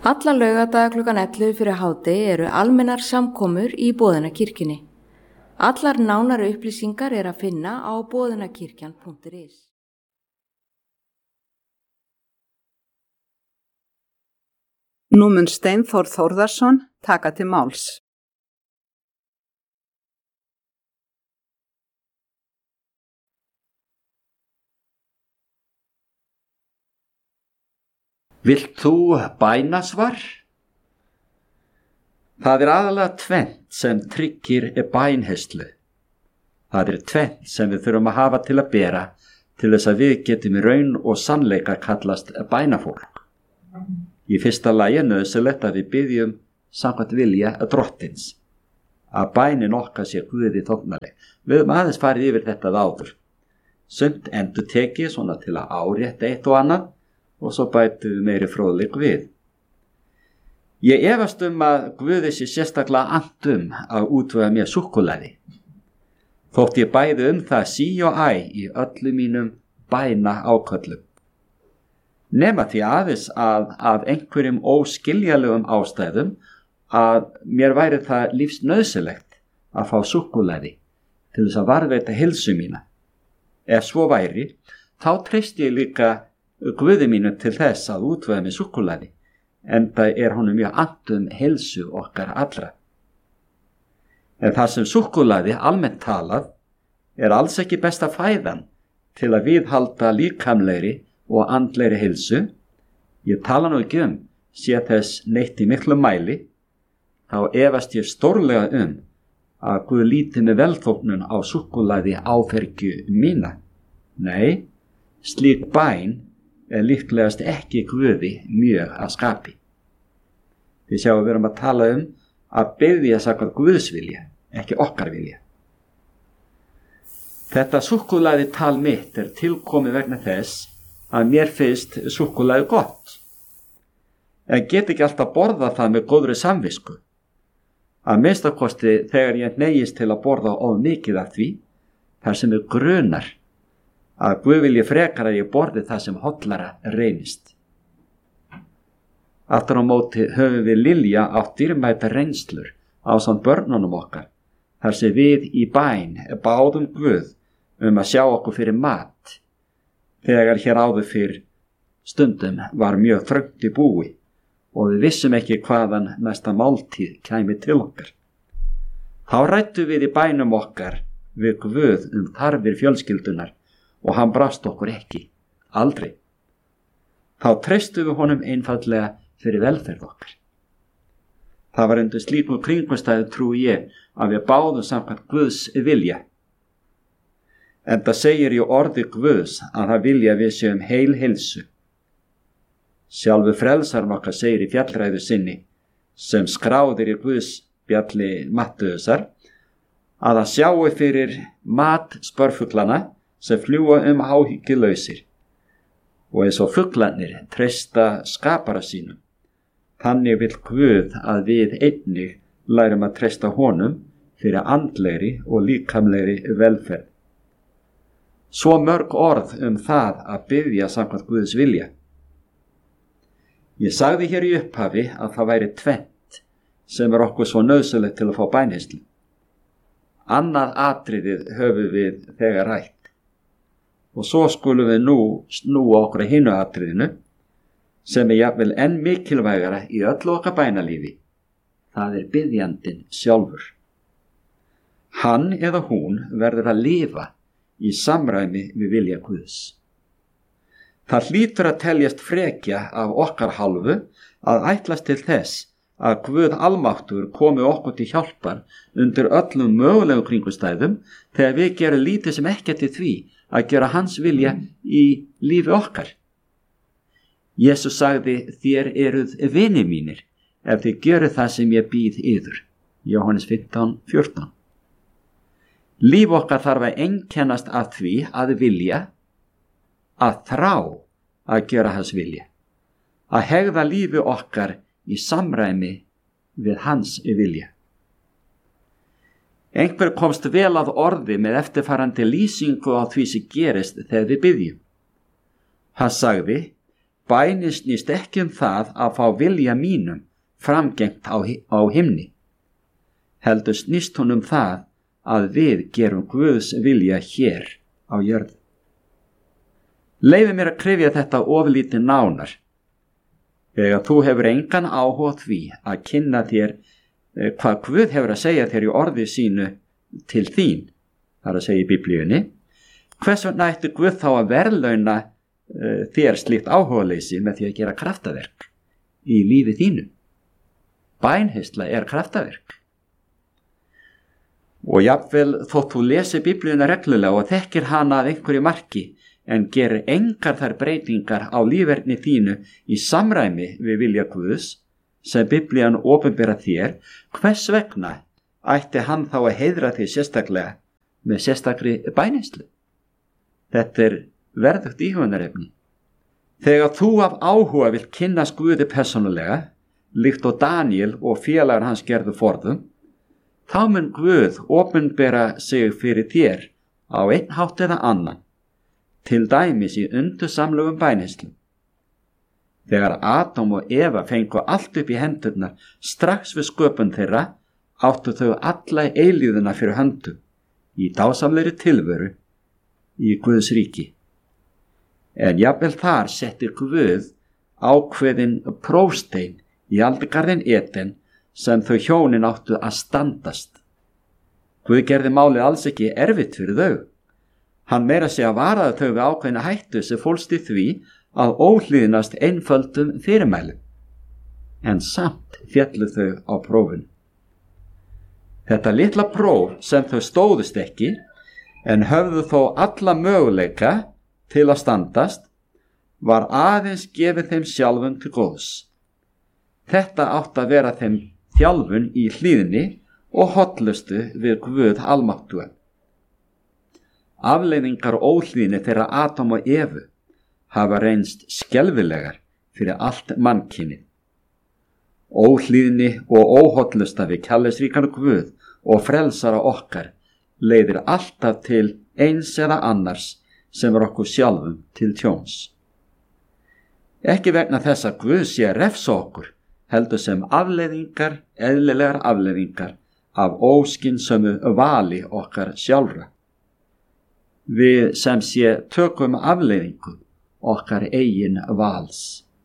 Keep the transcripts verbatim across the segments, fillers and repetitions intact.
Alla laugardaga klukkan ellefu fyrir hádegi eru almennar samkomur í Boðunarkirkjunni. Allar nánari upplýsingar er að finna á boðunarkirkjan punktur is. Nú mun Steinþór Þórðarson taka til máls. Vilt þú bænasvar? Það er aðalega tvennt sem tryggir bænheyslu. Það er tvennt sem við þurfum að hafa til að bera til þess að við getum í raun og sannleika kallast bænafólk. Í fyrsta lagi er nauðsynlegt að við biðjum samkvæmt vilja drottins, að bænin okkar sé Guði þóknanleg. Við höfum aðeins farið yfir þetta áður. Sumt endurtekið svona til að árétta eitt og annað og svo bætum við meiri fróðleik við. Ég efast um að Guði sé sérstaklega annt um að útvega mér súkkulaði. Þótt ég bæði um það sí og æ í öllum mínum bæna áköllum. Nema því aðeins að af einhverjum óskiljalegum ástæðum að mér væri það lífsnauðsynlegt að fá súkkulaði til þess að varðveita heilsu mína. Ef svo væri, þá treysti ég líka Guði mínu til þess að útvega mér súkkulaði, enda er honum mjög annt um heilsu okkar allra. En það sem súkkulaði almennt talað er alls ekki besta fæðan til að viðhalda líkamlegri og andlegri heilsu. Ég tala nú ekki um sé þess neitt í miklu mæli, þá efast ég stórlega um að Guð líti með velþóknun á súkkulaði áfergju mína. Nei, slík bæn er líklegast ekki Guði mjög að skapi. Við sjáum við erum að tala um að biðja samkvæmt Guðs vilja, ekki okkar vilja. Þetta súkkulaði tal mitt er tilkomið vegna þess að mér finnst súkkulaði gott. En get ekki alltaf borða það með góðri samvisku. Að minnsta kosti þegar ég neyjist til að borða of mikið af því, þar sem er grunar að Guð vilji frekar að ég borði það sem hollara reynist. Aftur á móti höfum við Lilja átt dýrmæta reynslur ásamt börnunum okkar, þar sem við í bæn báðum Guð um að sjá okkur fyrir mat, þegar hér áður fyrir stundum var mjög þröngt í búi og við vissum ekki hvaðan næsta máltíð kæmi til okkar. Þá ræddu við í bænum okkar við Guð um þarfir fjölskyldunar og hann brást okkur ekki, aldrei. Þá treystum við honum einfaldlega fyrir velferð okkar. Það var undir slíkum kringumstæðum trúi ég að við báðum samkvæmt Guðs vilja. Enda segir í orði Guðs að það vilja við séum heil heilsu. Sjálfur frelsarinn okkar segir í fjallræðu sinni, sem skráðir í Guðs spjalli Mattheusar, að hann sjáu fyrir mat spörfuglana sem fljúga um áhyggjulausir, og eins og fuglarnir treysta skapara sínum. Þannig vill Guð að við einnig lærum að treysta honum fyrir andlegri og líkamlegri velferð. Svo mörg orð um það að biðja samkvæmt Guðs vilja. Ég sagði hér í upphafi að það væri tvennt sem er okkur svo nauðsynlegt til að fá bænheyslu. Annað atriðið höfum við þegar rætt. Og svo skulum við nú snúa okkur að hinu atriðinu, sem er jafnvel enn mikilvægara í öllu okkar bænalífi. Það er biðjandinn sjálfur. Hann eða hún verður að lifa í samræmi við vilja Guðs. Það hlýtur að teljast frekja af okkar hálfu að ætlast til þess að Guð almáttugur komi okkur til hjálpar undir öllum mögulegum kringumstæðum þegar við gerum lítið sem ekkert í því að gera hans vilja í lífi okkar. Jesús sagði, þér eruð vinir mínir ef þið gjöruð það sem ég býð yður. Jóhannes fimmtán fjórtán. Líf okkar þarf að einkennast af því að vilja, að þrá að gera hans vilja, að hegða lífi okkar í samræmi við hans vilja. Einhver komst vel að orði með eftirfarandi lýsingu á því sem gerist þegar við biðjum. Hann sagði, bænin snýst ekki um það að fá vilja mínum framgengt á, á himni. Heldur snýst hún um það að við gerum Guðs vilja hér á jörðu. Leyfi mér að krefja þetta ofurlítið nánar. Þegar þú hefur engan áhuga því að kynna þér eh, hvað Guð hefur að segja þér í orði sínu til þín, þar að segja í Biblíunni, hvers vegna ætti Guð þá að verðlauna uh, þér slíkt áhugaleysi með því að gera kraftaverk í lífi þínu? Bænheyrsla er kraftaverk. Og jafnvel þótt þú lesi Biblíuna reglulega og þekkir hana að einhverju marki en gerir engar þær breytingar á lífverðni þínu í samræmi við vilja Guðs sem Biblían opinbera þér, hvers vegna ætti hann þá að heiðra þig sérstaklega með sérstakri bænheyrslu? Þetta er verðugt íhugunarefni. Þegar þú af áhuga vilt kynnast Guði persónulega, líkt og Daniel og félagar hans gerðu forðum, þá mun Guð opinbera sig fyrir þér á einn hátt eða annan, til dæmis í undursamlegum bænheyslum. Þegar Adam og Eva fengu allt upp í hendurnar strax við sköpun þeirra, áttu þau alla eilíðuna fyrir höndum, í dásamlegri tilveru í Guðs ríki. En jafnvel þar setti Guð ákveðin prófstein í aldingarðin Eden sem þau hjónin áttu að standast. Guð gerði málið alls ekki erfitt fyrir þau. Hann meira segja varaði þau við ákveðina hættu sem fólst í því að óhlýðnast einföldum fyrirmælum. En samt féllu þau á prófinu. Þetta litla próf sem þau stóðust ekki, en höfðu þó alla möguleika til að standast, var aðeins gefið þeim sjálfum til góðs. Þetta átti að vera þeim þjálfun í hlýðni og hollustu við Guð almáttugan. Afleiðingar óhlýðni þeirra Adam og Evu hafa reynst skelfilegar fyrir allt mannkynið. Óhlýðni og óhollusta við kærleiksríkan Guð og frelsara okkar leiðir alltaf til eins eða annars sem er okkur sjálfum til tjóns. Ekki vegna þess að Guð sé að refsa okkur, heldur sem afleiðingar, eðlilegar afleiðingar af óskynsömu vali okkar sjálfra. Við sem sé tökum afleiðingu okkar eigin vals.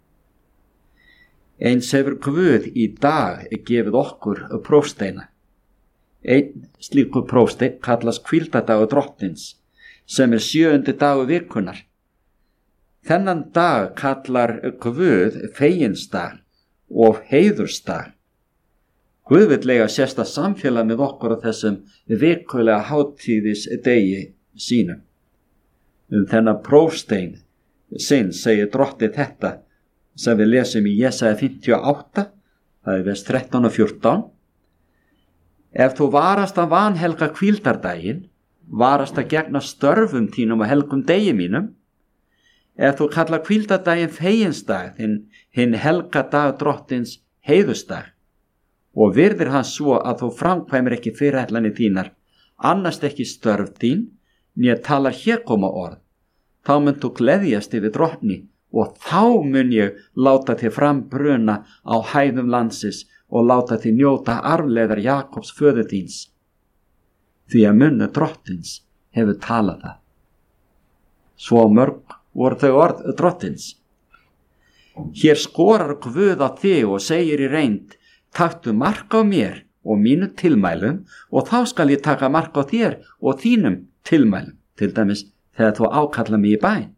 Eins hefur Guð í dag gefið okkur prófsteina. Einn slíkur prófsteinn kallast hvíldardagur Drottins, sem er sjöundi dagur vikunnar. Þennan dag kallar Guð feginsdag og heiðursdag. Guð vill eiga sérstakt samfélag með okkur á þessum vikulega hátíðis degi sínum. Um þennan prófstein sinn segir Drottinn þetta sem við lesum í Jesaja fimmtíu og átta, það er vers þrettán og fjórtán. Ef þú varast að vanhelga hvíldardaginn, varast að gegna störfum þínum og helgum degi mínum, ef þú kallar hvíldardaginn feginsdag, hinn, hinn helga dag Drottins heiðursdag, og virðir hann svo að þú framkvæmir ekki fyrirætlanir þínar, annast ekki störf þín, né talar hérkoma orð, þá mun þú gleðjast yfir Drottni, og þá mun ég láta þig frambruna á hæðum landsins og láta þig njóta arfleðar Jakobs föður þíns, því að munur Drottins hefur talað það. Svo mörg voru þau orð Drottins. Hér skorar Guð á þig og segir í reynd, taktu mark á mér og mínu tilmælum og þá skal ég taka mark á þér og þínum tilmælum, til dæmis þegar þú ákalla mig í bæn.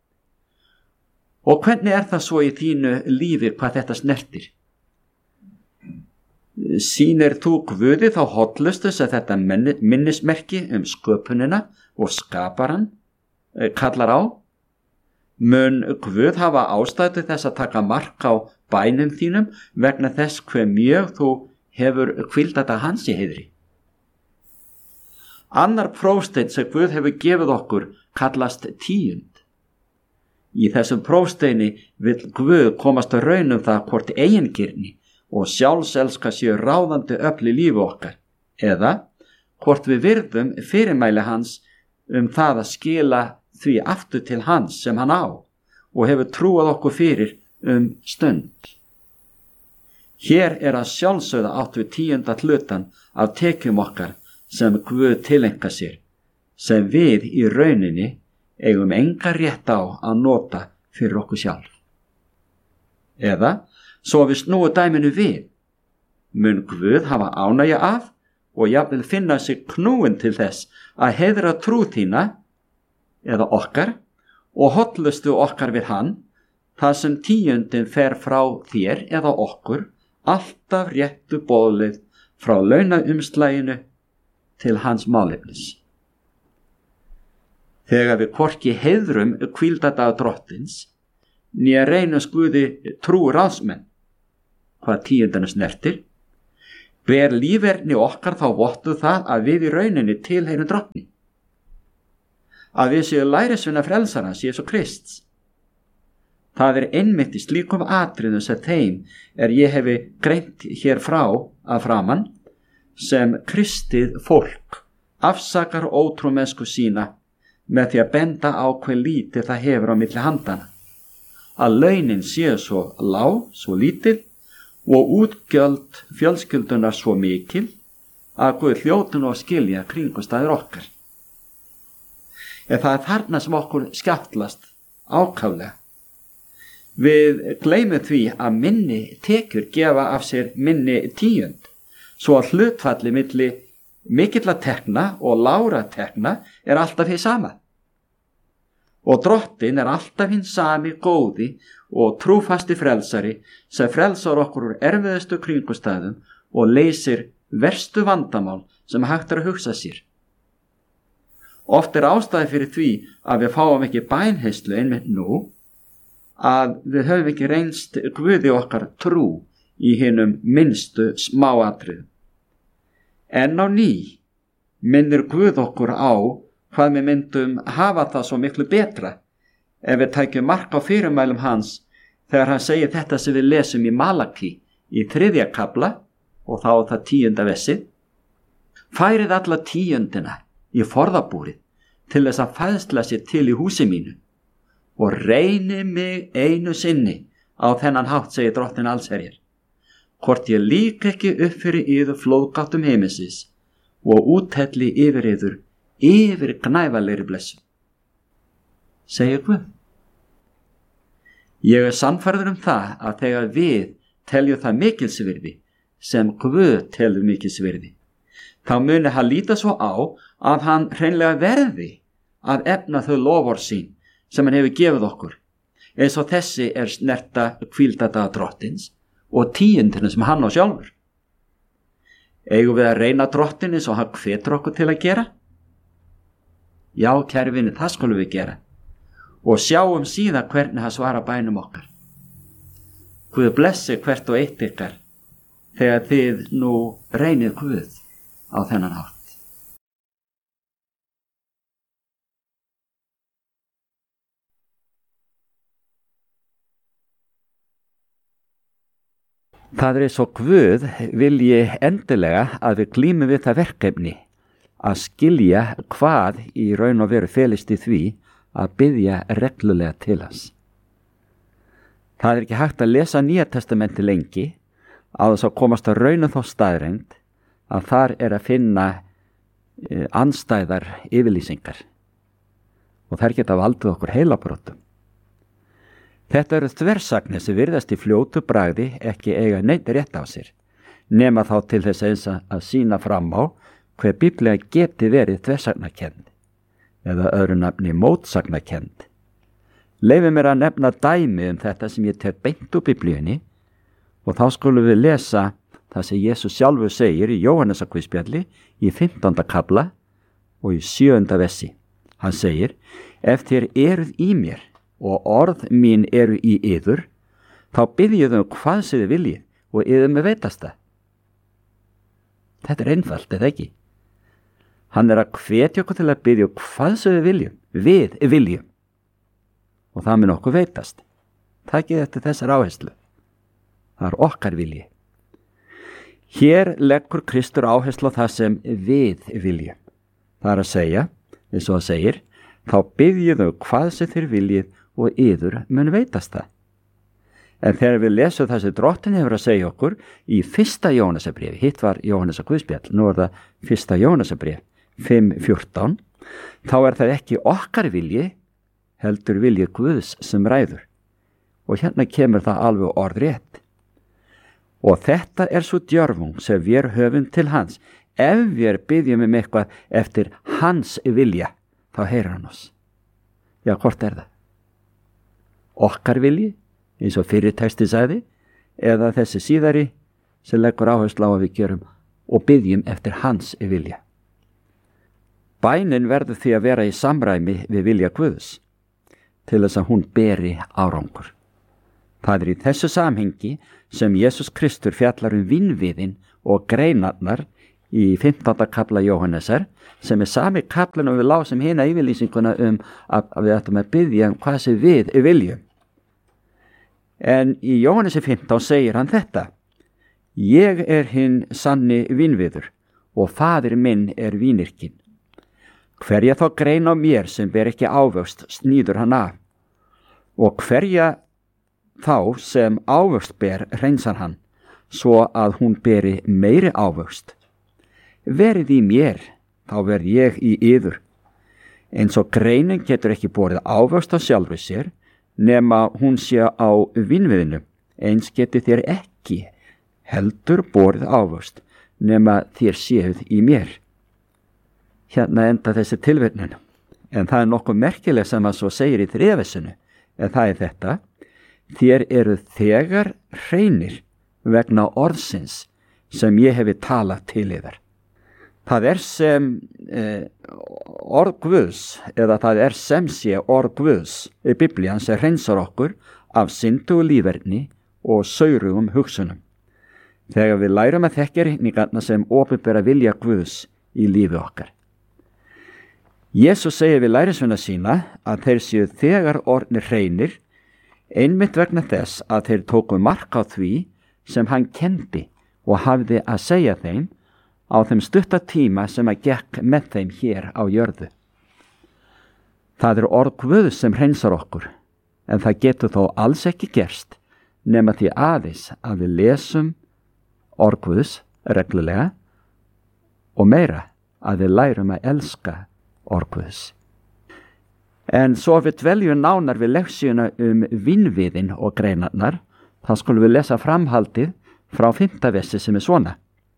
Og hvernig er það svo í þínu lífi hvað þetta snertir? Sýnir þú Guði þá hollustu sem þetta minnismerki um sköpunina og skaparan kallar á? Mun Guð hafa ástæðu þess að taka mark á bænum þínum vegna þess hve mjög þú hefur hvíldata hans í heiðri? Annar prófsteinn sem Guð hefur gefið okkur kallast tíund. Í þessum prófsteini vill Guð komast að raun um það hvort eigingirni og sjálfselska séu ráðandi öfl í lífi okkar, eða hvort við virðum fyrirmæli hans um það að skila því aftur til hans sem hann á og hefur trúað okkur fyrir um stund. Hér er að sjálfsögða átt við tíunda hlutan af tekjum okkar sem Guð tileinka sér, sem við í rauninni eigum enga rétt á að nota fyrir okkur sjálf. Eða, svo við snúum dæminu við, mun Guð hafa ánægju af og jafnvel finna sig knúin til þess að heiðra trú þína eða okkar og hollustu okkar við hann, það sem tíundin fer frá þér eða okkur, alltaf réttu boðleið frá launaumslaginu til hans málefnis. Þegar við hvorki heiðrum hvíldardag drottins, né reynum Guði trú ráðsmenn, hvað tíundina snertir, ber lífverðni okkar þá vottu það að við í rauninni tilheyrum drottni, að við séu lærisveina frelsarans Jesú Krists. Það er einmitt í slíkum atriðum sem þeim er ég hefi greint hér frá að framan, sem kristið fólk afsakar ótrúmennsku sína með því að benda á hve lítið það hefur á milli handana, að launin séu svo lág, svo lítil og útgjöld fjölskyldunar svo mikil að Guð hljóti nú að skilja kringumstæður okkar. En það er þarna sem okkur skjáttlast ákaflega. Við gleymum því að minni tekjur gefa af sér minni tíund, svo að hlutfalli milli mikilla tekna og lágra tekna er alltaf hið sama. Og drottin er alltaf hinn sami góði og trúfasti frelsari sem frelsar okkur úr erfiðustu kringumstæðum og leysir verstu vandamál sem hægt er að hugsa sér. Oft er ástæði fyrir því að við fáum ekki bænheyslu einmitt nú, að við höfum ekki reynst Guði okkar trú í hinum minnstu smáatriðum. En á ný minnir Guð okkur á hvað við myndum hafa það svo miklu betra ef við tækjum mark á fyrirmælum hans þegar hann segir þetta sem við lesum í Malaki í þriðja kafla og þá það tíunda vessið. Færið alla tíundina í forðabúrið til þess að fæðsla sér til í húsi mínu og reyni mig einu sinni á þennan hátt, segir drottin allsherjar, hvort ég líka ekki upp fyrir yður flóðgáttum heimisins og úthelli yfir yður yfir gnæfalegri blessun, segir Guð. Ég er sannfærður um það að þegar við teljum það mikilsvirði sem Guð telur mikilsvirði, þá muni hann líta svo á að hann hreinlega verði að efna þau loforð sín sem hann hefur gefið okkur, eins og þessi er snerta hvíldardaga drottins og tíundina sem hann á sjálfur. Eigum við að reyna drottin eins og hann hvetur okkur til að gera? Já, kæri vinir, það skulum við gera og sjáum síðan hvernig hann svarar bænum okkar. Guð blessi hvert og eitt ykkar þegar þið nú reynið Guð á þennan hátt. Það er svo Guð vilji endilega að við glímum við það verkefni að skilja hvað í raun og veru felist í því að biðja reglulega til hans. Það er ekki hægt að lesa Nýja testamenti lengi á þess að komast að rauna þá staðreynd að þar er að finna e, andstæðar yfirlýsingar og þær geta valdið okkur heilabrotum. Þetta eru þversagnir sem virðast í fljótu bragði ekki eiga neitt rétt á sér, nema þá til þess eins að sýna fram á hver Biblía geti verið þversagnakennd eða öðru nafni mótsagnakend. Leyfi mér að nefna dæmi um þetta sem ég tek beint úr Biblíunni og þá skulum við lesa það sem Jesús sjálfur segir í Jóhannesarguðspjalli í fimmtánda kafla og í sjöunda vessi. Hann segir, ef þér eruð í mér og orð mín eru í yður, þá biðjið um hvað sem þið viljið og yður með veitast það. Þetta er einfalt, eða ekki? Hann er að hvetja okkur til að biðja hvað sem við viljum, við viljum. Og það mun okkur veitast. Takið eftir þessar áherslu. Það er okkar vilji. Hér leggur Kristur áherslu á það sem við viljum. Það er að segja, eins og það segir, þá biðjið um hvað sem þér viljið og yður mun veitast það. En þegar við lesum það sem Drottinn hefur að segja okkur í fyrsta Jóhannesarbréfi, hitt var Jóhannesar Guðspjall, nú er það fyrsta Jóhannesarbréf fimm fjórtán, þá er það ekki okkar vilji, heldur vilji Guðs sem ræður. Og hérna kemur það alveg orðrétt. Og þetta er svo djörfung sem við höfum til hans. Ef við byggjum um eitthvað eftir hans vilja, þá heyrir hann oss. Já, hvort er það? Okkar vilji, eins og fyrir texti sagði, eða þessi síðari sem leggur áherslu á að við gerum og byggjum eftir hans vilja. Bænin verður því að vera í samræmi við vilja Guðs til þess að hún beri árangur. Það er í þessu samhengi sem Jesús Kristur fjallar um vinviðin og greinarnar í fimmtánda kafla Jóhannesar, sem er sami kaflan og við lásum hina yfirlýsinguna um að, að við ættum að biðja um hvað sem við viljum. En í Jóhannesi fimmtán segir hann þetta: Ég er hinn sanni vinviður og faðir minn er vínyrkin. Hverja þá grein á mér sem ber ekki ávöxt snýður hann af, og hverja þá sem ávöxt ber hreinsar hann, svo að hún beri meiri ávöxt. Verið í mér, þá verð ég í yður. Eins og greinin getur ekki borið ávöxt á sjálfri sér, nema hún sé á vínviðinu, eins geti þér ekki heldur borið ávöxt, nema þér séuð í mér. Hérna enda þessi tilvitnun, en það er nokkuð merkileg sem að svo segir í þriðavessinu, en það er þetta: Þér eru þegar hreinir vegna orðsins sem ég hefi talað til yðar. Það er sem eh, orð Guðs, eða það er sem sé orð Guðs í Biblían sem hreinsar okkur af syndu og líferni og saurugum hugsunum. Þegar við lærum að þekkja reikningarna sem opinbera vilja Guðs í lífi okkar. Jesús segir við lærisveina sína að þeir séu þegar orðnir hreinir, einmitt vegna þess að þeir tóku mark á því sem hann kendi og hafði að segja þeim á þeim stutta tíma sem að gekk með þeim hér á jörðu. Það er orð Guðs sem hreinsar okkur, en það getur þó alls ekki gerst nema því aðeins að við lesum orð Guðs reglulega og meira að við lærum að elska orð Guðs. En svo við dveljum nánar við leksíuna um vinviðin og greinarnar, þá skulum við lesa framhaldið frá fimmta versi sem er svona.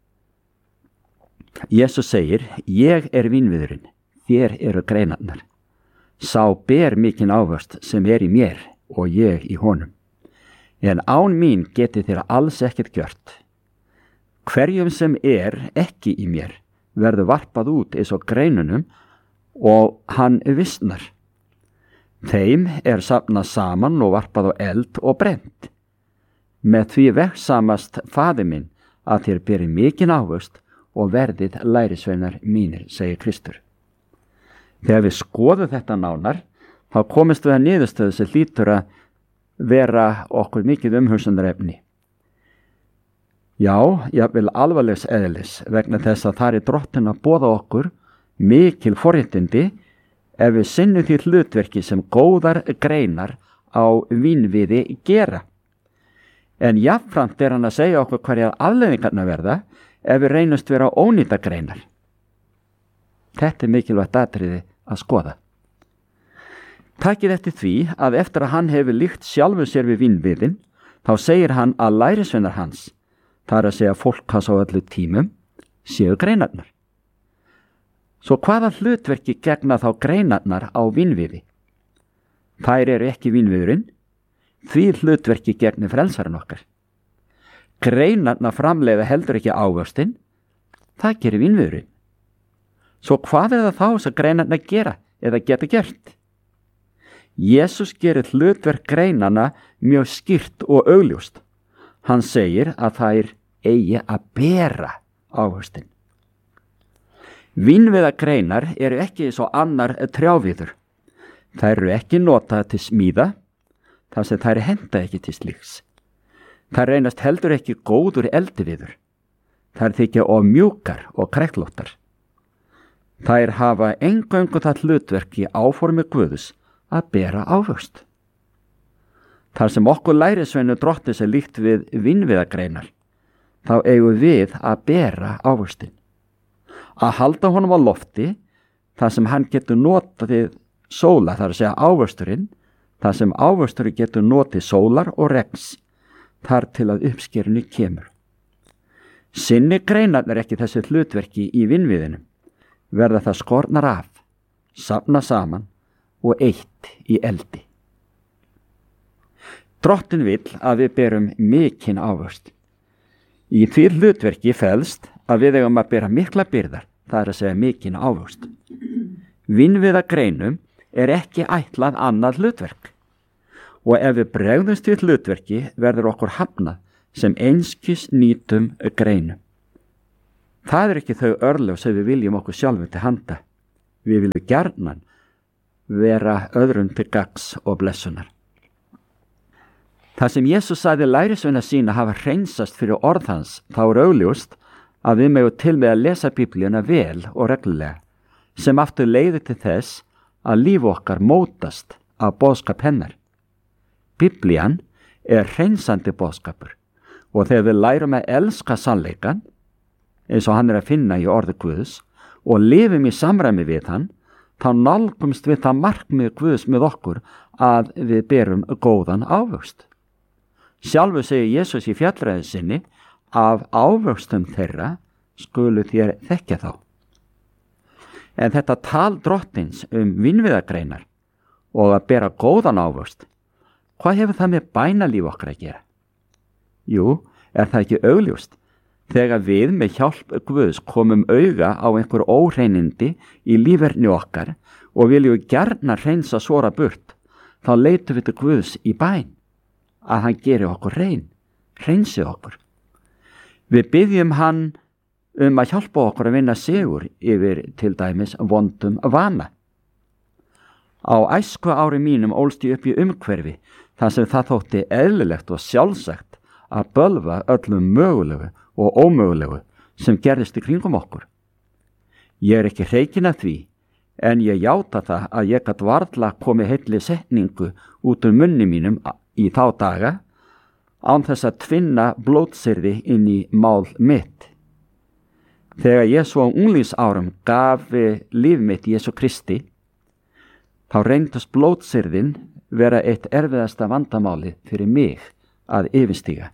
Jesús segir: Ég er vinviðurinn, þér eru greinarnar. Sá ber mikinn ávöxt sem er í mér og ég í honum. En án mín geti þér alls ekkert gjört. Hverjum sem er ekki í mér verður varpað út eins og greinunum og hann vissnar. Þeim er safnað saman og varpað á eld og brent. Með því vegsamast faðir minn að þér beri mikinn ávöxt og verðið lærisveinar mínir, segir Kristur. Þegar við skoðum þetta nánar, þá komist við að niðurstöðu sem hlýtur að vera okkur mikið umhugsunarefni. Já, jafnvel alvarlegs eðlis, vegna þess að það er Drottinn að boða okkur mikil forréttindi ef við sinnum því hlutverki sem góðar greinar á vínviði gera. En jafnframt er hann að segja okkur hverjar afleiðingarnar verða ef við reynumst vera ónýta greinar. Þetta er mikilvægt atriði að skoða. Takið eftir því að eftir að hann hefur líkt sjálfu sér við vínviðin, þá segir hann að lærisveinar hans, það er að segja fólk hans á öllu tímum, séu greinarnar. Svo hvaða hlutverki gegna þá greinarnar á vínviði? Þær eru ekki vínviðurinn, því hlutverki gegni frelsarinn okkar. Greinarnar framleiða heldur ekki ávöxtinn, það gerir vínviðurinn. Svo hvað er það þá sem greinarnar gera eða geta gert? Jesús gerir hlutverk greinarna mjög skýrt og augljóst. Hann segir að þær eigi að bera ávöxtinn. Vínviðagreinar eru ekki eins og annar trjáviður. Þær eru ekki notað til smíða, þar sem þær henta ekki til slíks. Þær reynast heldur ekki góður eldiviður. Þær þykja of mjúkar og kræklóttar. Þær hafa eingöngu það hlutverk í áformi Guðs að bera ávöxt. Þar sem okkur lærisveinu drottins er líkt við vínviðagreinar, þá eigum við að bera ávöxtin. Að halda honum á lofti, þar sem hann getur notið sóla, þar að segja ávöxturinn, þar sem ávöxturinn getur notið sólar og regns, þar til að uppskerunni kemur. Sinni greinarnir ekki þessi hlutverki í vinviðinum, verða það skornar af, safna saman og eitt í eldi. Drottin vill að við berum mikinn ávöxt. Í því hlutverki felst að við eigum að bera mikla byrðar, það er að segja mikinn ávöxt. Vinviðagreinum er ekki ætlað annað hlutverk og ef við bregðumst við hlutverki verður okkur hafnað sem einskis nýtum greinum. Það er ekki þau örlög sem við viljum okkur sjálfum til handa. Við viljum gjarnan vera öðrum til gagns og blessunar. Það sem Jesús sagði lærisveina sína hafa hreinsast fyrir orð hans, þá er augljóst að við megum til með að lesa Biblíuna vel og reglulega, sem aftur leiðir til þess að líf okkar mótast af boðskap hennar. Biblían er hreinsandi boðskapur og þegar við lærum að elska sannleikan, eins og hann er að finna í orði Guðs, og lifum í samræmi við hann, þá nálgumst við það markmið Guðs með okkur að við berum góðan ávöxt. Sjálfur segir Jesús í fjallræðu sinni, af ávöxtum þeirra skulu þér þekkja þá. En þetta tal drottins um vinviðagreinar og að bera góðan ávöxt, hvað hefur það með bænalíf okkar að gera? Jú, er það ekki augljóst? Þegar við með hjálp Guðs komum auga á einhver óhreinindi í líferni okkar og viljum gjarna hreinsa svora burt, þá leitum við til Guðs í bæn að hann geri okkur hrein, hreinsi okkur. Við biðjum hann um að hjálpa okkur að vinna sigur yfir til dæmis vondum vana. Á æsku ári mínum ólst ég upp í umhverfi þar sem það þótti eðlilegt og sjálfsagt að bölva öllum mögulegu og ómögulegu sem gerðist í kringum okkur. Ég er ekki hreykinn af því, en ég játa það að ég gat varla komið heilli setningu út úr munni mínum í þá daga án þess að tvinna blótsyrði inn í mál mitt. Þegar ég svo á unglingsárum gaf líf mitt Jesú Kristi, þá reyndust blótsyrðin vera eitt erfiðasta vandamáli fyrir mig að yfirstíga.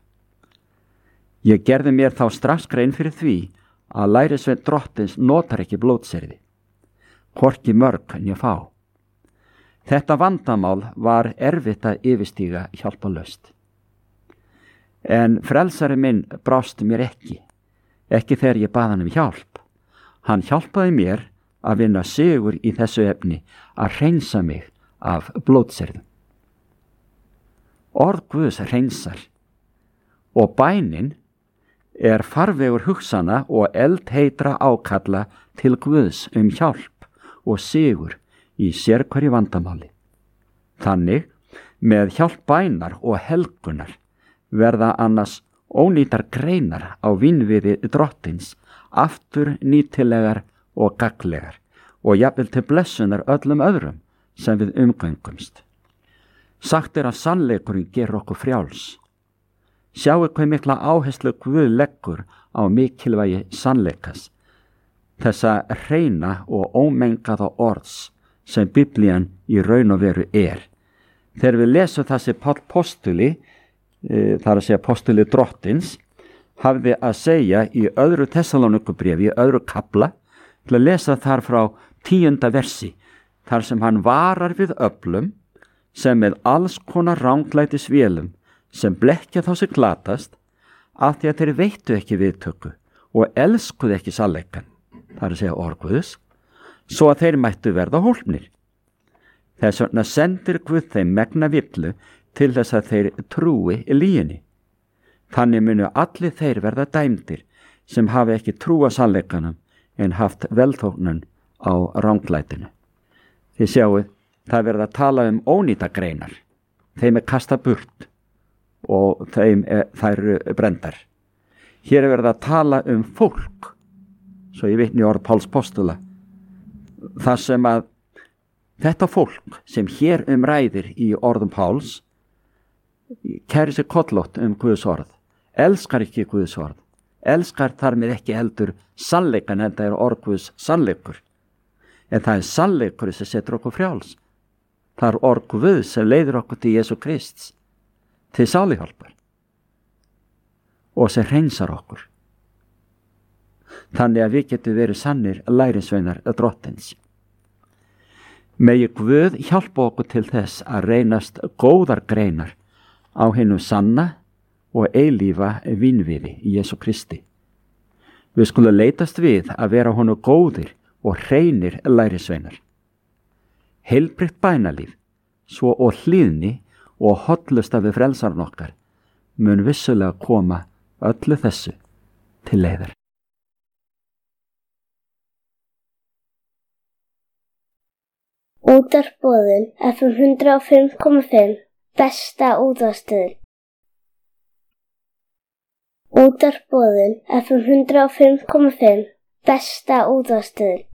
Ég gerði mér þá strax grein fyrir því að lærisveinn drottins notar ekki blótsyrði, hvorki mörg en ég fá. Þetta vandamál var erfitt að yfirstíga hjálparlaust. En frelsari minn brást mér ekki, ekki þegar ég bað hann um hjálp. Hann hjálpaði mér að vinna sigur í þessu efni, að hreinsa mig af blótsyrðum. Orð Guðs hreinsar og bænin er farvegur hugsana og eldheitra ákalla til Guðs um hjálp og sigur í sérhverju vandamáli. Þannig, með hjálp bænar og helgunar verða annars ónýtar greinar á vinviði drottins aftur nýtilegar og gagnlegar og jafnvel til blessunar öllum öðrum sem við umgöngumst. Sagt er að sannleikurinn gerur okkur frjáls. Sjáu hvað mikla áherslu Guð leggur á mikilvægi sannleikas, þessa hreina og ómengaða orðs sem Biblían í raun og veru er. Þegar við lesum það sem Páll postuli, e, þar að segja postuli drottins, hafði að segja í öðru Tessalónikubréfi, í öðru kafla, til að lesa þar frá tíunda versi, þar sem hann varar við öflum sem með alls konar ranglætis vélum sem blekkja þá sig glatast, af því að þeir veittu ekki viðtöku og elskuðu ekki sannleikann, þar að segja orð Guðs, svo að þeir mættu verða hólpnir. Þess vegna sendir Guð þeim megna villu til þess að þeir trúi lyginni. Þannig munu allir þeir verða dæmdir sem hafi ekki trúa sannleikanum en haft velþóknun á ranglætinu. Þið sjáuð, það verða að tala um ónýta greinar. Þeim er kasta burt og þeim er, þær eru brendar. Hér er verið að tala um fólk, svo ég vitni orð Páls postula, þar sem að þetta fólk sem hér umræðir í orðum Páls, kæri sig kollótt um Guðs orð, elskar ekki Guðs orð, elskar þar með ekki heldur sannleikan, en það er orð Guðs sannleikur. En það er sannleikur sem setur okkur frjáls. Það er orð Guðs sem leiðir okkur til Jesú Krists, til sálihjálpar og sem hreinsar okkur. Þannig að við getum verið sannir lærisveinar drottins. Megi Guð hjálpa okkur til þess að reynast góðar greinar á hinum sanna og eilífa vínviði í Jesú Kristi. Við skulum leitast við að vera honum góðir og hreinir lærisveinar. Heilbrigt bænalíf, svo og hlýðni og hollusta við frelsarinn okkar mun vissulega koma öllu þessu til leiðar. Útvarpsboðun F M hundrað og fimm komma fimm, besta útvarpsstöðin. Útvarpsboðun F M hundrað og fimm komma fimm, besta útvarpsstöðin.